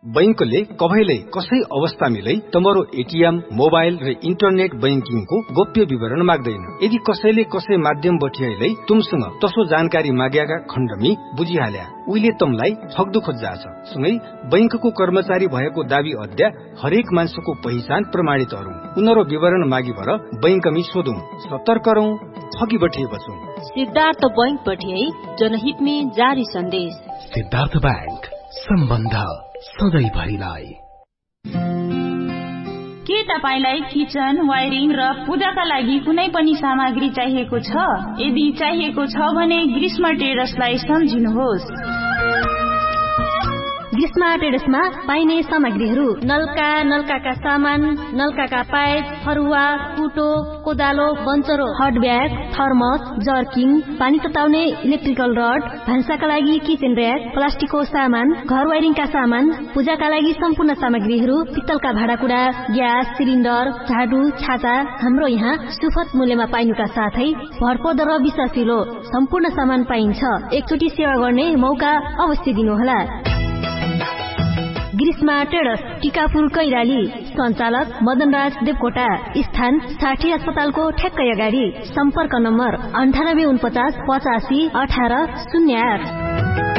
बैंकले कभैले कसै अवस्था मिलै तमरो एटीएम मोबाइल र इन्टरनेट बैंकिङको गोप्य विवरण माग्दैन। यदि कसैले कसै माध्यम बठियाइलै तुमसँग तसो जानकारी माग्याका खण्डमी बुझिहाल्या उहिले तमलाई ठग्दो खोज्जा छ। सँगै बैंकको कर्मचारी भएको दावी अद्या हरेक मान्छेको पहिचान प्रमाणित गरौं। उनीहरु विवरण मागी भर बैंकमी सोधौं। सतर्क रहौं, ठगी बठिए बचौं। सिद्धार्थ बैंक बठिए जनहित में जारी सन्देश। सिद्धार्थ बैंक, सम्बन्ध सधैँ भरिलाई। के तपाईलाई किचन वायरिङ र पूजाका लागि कुनै पनि सामग्री चाहिएको छ? यदि चाहिएको छ भने ग्रीष्मा ट्रेडर्सलाई सम्झिनुहोस्। ग्रीष्मा ट्रेडर्समा पाइने सामग्रीहरू नलकाका सामान, नलकाका पाइप, फरुवा, कुटो, कोदालो, बन्चरो, हट ब्याग, थर्मस, जर्किङ, पानी तताउने इलेक्ट्रिकल रड, भान्साका लागि किचन र्याक, प्लास्टिकको सामान, घर वायरिङका सामान, पूजाका लागि सम्पूर्ण सामग्रीहरू, पित्तलका भाँडाकुँडा, ग्यास सिलिन्डर, झाडु, छाता हाम्रो यहाँ सुपथ मूल्यमा पाइनुका साथै भरपर्दो र विश्वासिलो सम्पूर्ण सामान पाइन्छ। एकचोटि सेवा गर्ने मौका अवश्य दिनुहोला। ग्रीष्मा ट्रेडर्स, टिकापुर कैलाली, सञ्चालक मदनराज देवकोटा, स्थान साठी अस्पतालको ठ्याक्कै अगाडि, सम्पर्क नम्बर 9849 85 18 08।